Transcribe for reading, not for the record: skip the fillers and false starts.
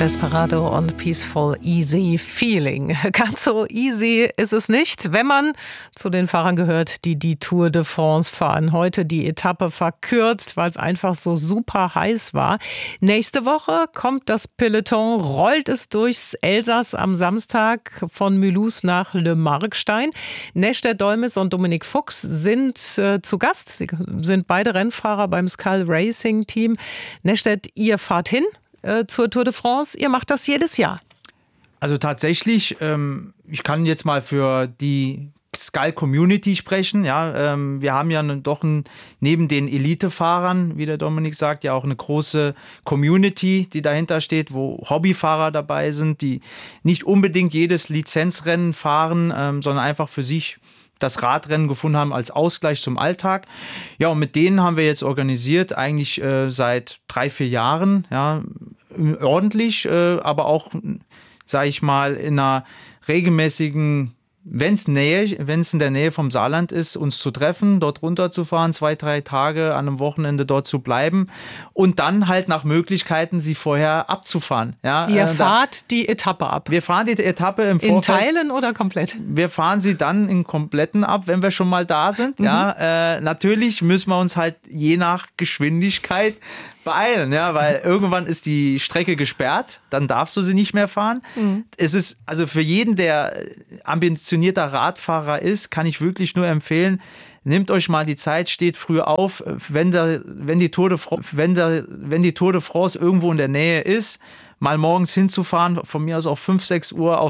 Desperado und Peaceful Easy Feeling. Ganz so easy ist es nicht, wenn man zu den Fahrern gehört, die die Tour de France fahren. Heute die Etappe verkürzt, weil es einfach so super heiß war. Nächste Woche kommt das Peloton, rollt es durchs Elsass am Samstag von Mulhouse nach Le Markstein. Neštět Dolmes und Dominik Fuchs sind zu Gast. Sie sind beide Rennfahrer beim Sky Racing Team. Neštět, ihr fahrt hin zur Tour de France. Ihr macht das jedes Jahr. Also tatsächlich, ich kann jetzt mal für die Sky Community sprechen. Ja, wir haben ja doch neben den Elite-Fahrern, wie der Dominik sagt, ja auch eine große Community, die dahinter steht, wo Hobbyfahrer dabei sind, die nicht unbedingt jedes Lizenzrennen fahren, sondern einfach für sich das Radrennen gefunden haben als Ausgleich zum Alltag. Ja, und mit denen haben wir jetzt organisiert, eigentlich seit 3-4 Jahren, ja, ordentlich, aber auch, sage ich mal, in einer regelmäßigen, wenn es in der Nähe vom Saarland ist, uns zu treffen, dort runterzufahren, 2-3 Tage an einem Wochenende dort zu bleiben und dann halt nach Möglichkeiten, sie vorher abzufahren. Ja, ihr fahrt die Etappe ab? Wir fahren die Etappe im Vorfeld. In Teilen oder komplett? Wir fahren sie dann in kompletten ab, wenn wir schon mal da sind. Mhm. Ja, natürlich müssen wir uns halt je nach Geschwindigkeit beeilen, ja, weil irgendwann ist die Strecke gesperrt, dann darfst du sie nicht mehr fahren. Mhm. Es ist, also für jeden, der ambitionierter Radfahrer ist, kann ich wirklich nur empfehlen, nehmt euch mal die Zeit, steht früh auf, wenn die Tour de France irgendwo in der Nähe ist, mal morgens hinzufahren, von mir aus auch 5-6 Uhr